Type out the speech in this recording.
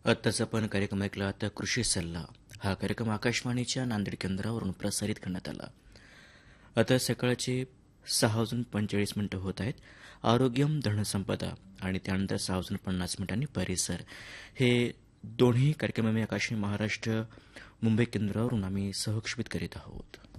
आत्ताच आपण कार्यक्रम ऐकला आता कृषी सल्ला. हा कार्यक्रम आकाशवाणीच्या नांदेड केंद्रावरून प्रसारित करण्यात आला. आता सकाळचे 6:45 होत आहेत. आरोग्यम धनसंपदा आणि त्यानंतर 6:50 परिसर हे दोन्ही कार्यक्रम आम्ही आकाशवाणी महाराष्ट्र मुंबई केंद्रावरून आम्ही सहक्षेपित करीत आहोत.